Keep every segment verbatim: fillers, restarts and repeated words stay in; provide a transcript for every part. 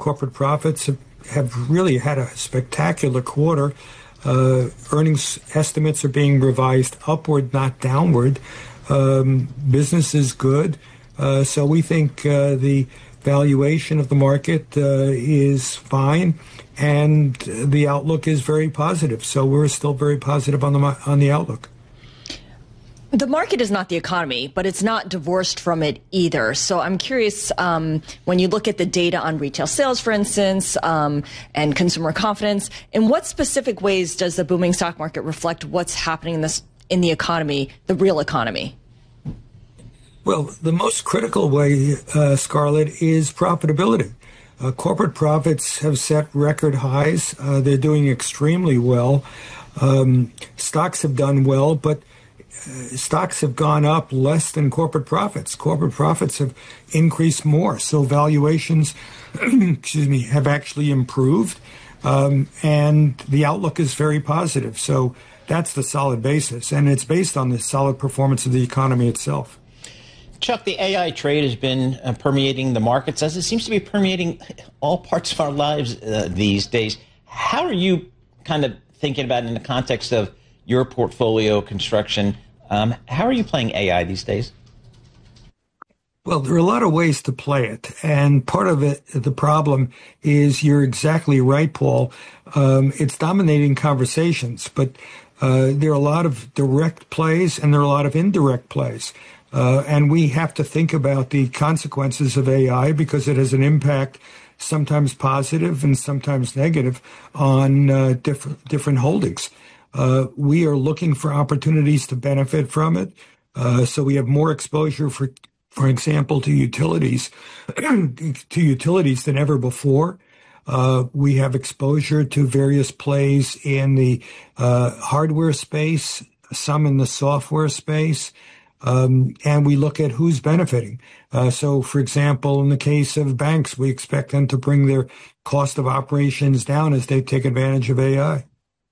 corporate profits have, have really had a spectacular quarter. Uh, earnings estimates are being revised upward, not downward. Um, business is good. Uh, so we think uh, the valuation of the market uh, is fine, and the outlook is very positive. So we're still very positive on the on the outlook. The market is not the economy, but it's not divorced from it either. So I'm curious, um, when you look at the data on retail sales, for instance, um, and consumer confidence, in what specific ways does the booming stock market reflect what's happening in this in the economy, the real economy? Well, the most critical way, uh, Scarlett, is profitability. Uh, corporate profits have set record highs. Uh, they're doing extremely well. Um, stocks have done well, but uh, stocks have gone up less than corporate profits. Corporate profits have increased more. So valuations, excuse me, have actually improved. Um, and the outlook is very positive. So that's the solid basis. And it's based on the solid performance of the economy itself. Chuck, the A I trade has been uh, permeating the markets, as it seems to be permeating all parts of our lives uh, these days. How are you kind of thinking about it in the context of your portfolio construction? Um, how are you playing A I these days? Well, there are a lot of ways to play it. And part of it, the problem is you're exactly right, Paul. Um, it's dominating conversations, but uh, there are a lot of direct plays and there are a lot of indirect plays. Uh, and we have to think about the consequences of A I because it has an impact, sometimes positive and sometimes negative, on uh, different different holdings. Uh, we are looking for opportunities to benefit from it. Uh, so we have more exposure, for for example, to utilities, to utilities than ever before. Uh, we have exposure to various plays in the uh, hardware space, some in the software space. Um, and we look at who's benefiting. Uh, so, for example, in the case of banks, we expect them to bring their cost of operations down as they take advantage of A I.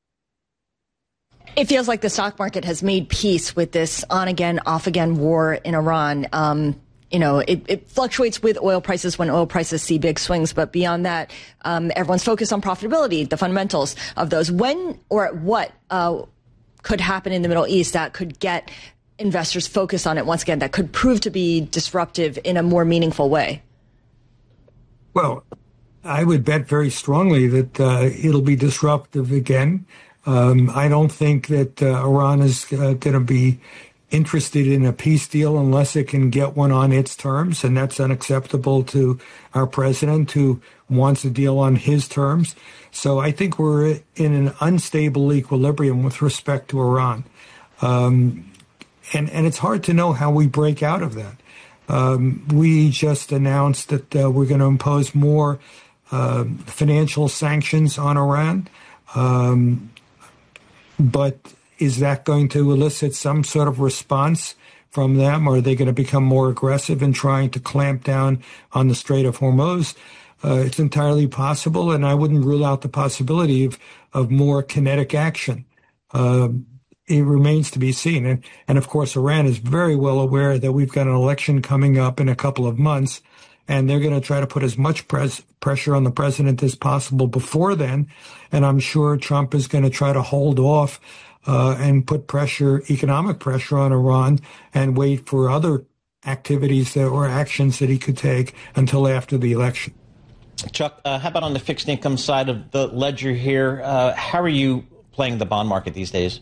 It feels like the stock market has made peace with this on-again, off-again war in Iran. Um, you know, it, it fluctuates with oil prices when oil prices see big swings. But beyond that, um, everyone's focused on profitability, the fundamentals of those. When or what uh, could happen in the Middle East that could get investors focus on it once again, that could prove to be disruptive in a more meaningful way? Well, I would bet very strongly that uh, it'll be disruptive again. Um, I don't think that uh, Iran is uh, going to be interested in a peace deal unless it can get one on its terms, and that's unacceptable to our president, who wants a deal on his terms. So I think we're in an unstable equilibrium with respect to Iran. Um, And, and it's hard to know how we break out of that. Um, we just announced that uh, we're going to impose more uh, financial sanctions on Iran. Um, but is that going to elicit some sort of response from them? Or are they going to become more aggressive in trying to clamp down on the Strait of Hormuz? Uh, it's entirely possible, and I wouldn't rule out the possibility of, of more kinetic action. Um, It remains to be seen. And, and of course, Iran is very well aware that we've got an election coming up in a couple of months, and they're going to try to put as much pres- pressure on the president as possible before then. And I'm sure Trump is going to try to hold off uh, and put pressure, economic pressure on Iran, and wait for other activities that, or actions that he could take until after the election. Chuck, uh, how about on the fixed income side of the ledger here? Uh, how are you playing the bond market these days?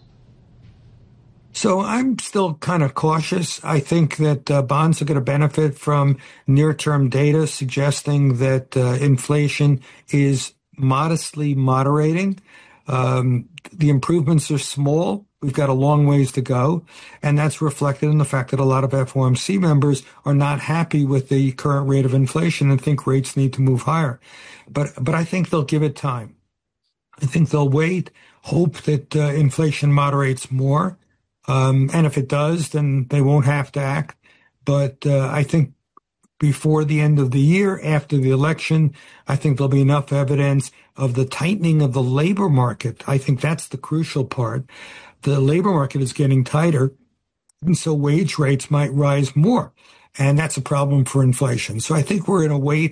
So I'm still kind of cautious. I think that uh, bonds are going to benefit from near-term data suggesting that uh, inflation is modestly moderating. Um, the improvements are small. We've got a long ways to go. And that's reflected in the fact that a lot of F O M C members are not happy with the current rate of inflation and think rates need to move higher. But, but I think they'll give it time. I think they'll wait, hope that uh, inflation moderates more. Um, and if it does, then they won't have to act. But uh, I think before the end of the year, after the election, I think there'll be enough evidence of the tightening of the labor market. I think that's the crucial part. The labor market is getting tighter, and so wage rates might rise more. And that's a problem for inflation. So I think we're in a wait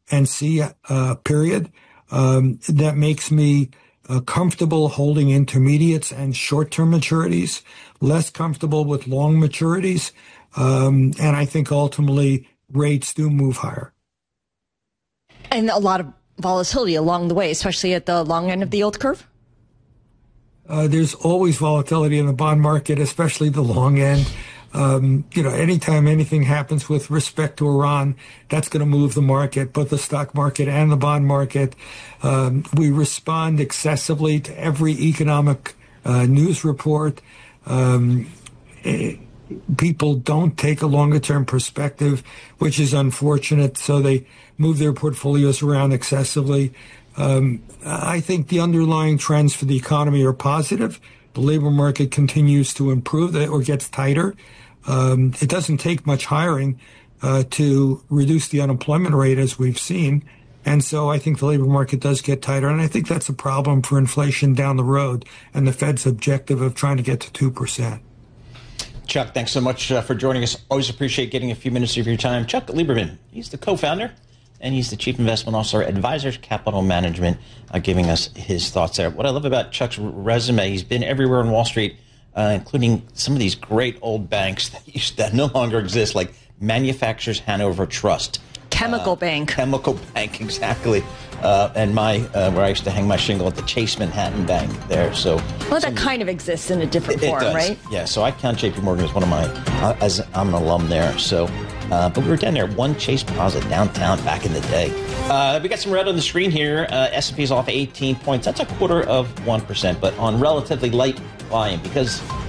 and see uh, period. Um, that makes me uh, comfortable holding intermediates and short-term maturities, less comfortable with long maturities. Um, and I think ultimately rates do move higher. And a lot of volatility along the way, especially at the long end of the yield curve? Uh, there's always volatility in the bond market, especially the long end. Um, you know, anytime anything happens with respect to Iran, that's going to move the market, both the stock market and the bond market. Um, we respond excessively to every economic uh, news report. Um, it, people don't take a longer-term perspective, which is unfortunate, so they move their portfolios around excessively. Um, I think the underlying trends for the economy are positive. The labor market continues to improve or gets tighter. Um, it doesn't take much hiring uh, to reduce the unemployment rate, as we've seen. And so I think the labor market does get tighter. And I think that's a problem for inflation down the road and the Fed's objective of trying to get to two percent. Chuck, thanks so much uh, for joining us. Always appreciate getting a few minutes of your time. Chuck Lieberman, he's the co-founder and he's the Chief Investment Officer at Advisors Capital Management, uh, giving us his thoughts there. What I love about Chuck's resume, he's been everywhere on Wall Street, uh, including some of these great old banks that, used, that no longer exist, like Manufacturers Hanover Trust. Chemical uh, Bank. Chemical Bank, exactly. Uh, and my uh, where I used to hang my shingle at the Chase Manhattan Bank there. So, well, that kind of exists in a different it, form, it does. right? Yeah. So I count J P Morgan as one of my, uh, as I'm an alum there. So, uh, but we were down there, One Chase Plaza downtown back in the day. Uh, we got some red on the screen here. Uh, S and P is off eighteen points. That's a quarter of one percent, but on relatively light volume because